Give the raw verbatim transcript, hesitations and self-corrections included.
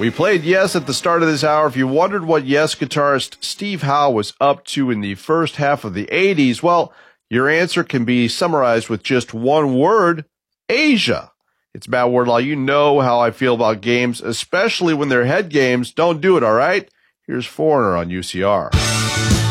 We played Yes at the start of this hour. If you wondered what Yes guitarist Steve Howe was up to in the first half of the eighties, well, your answer can be summarized with just one word: Asia. It's Matt Wardlaw. You know how I feel about games, especially when they're head games. Don't do it, all right? Here's Foreigner on U C R.